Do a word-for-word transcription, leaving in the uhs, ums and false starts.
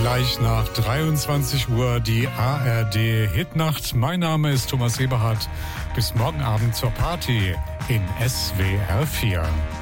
Gleich nach dreiundzwanzig Uhr die A R D Hitnacht. Mein Name ist Thomas Eberhardt. Bis morgen Abend zur Party in S W R vier.